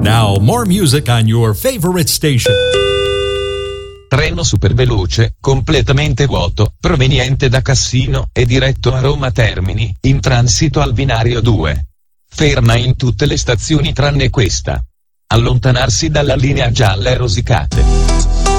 Now, more music on your favorite station. Treno superveloce, completamente vuoto, proveniente da Cassino e diretto a Roma Termini, in transito al binario 2. Ferma in tutte le stazioni tranne questa. Allontanarsi dalla linea gialla e rosicate.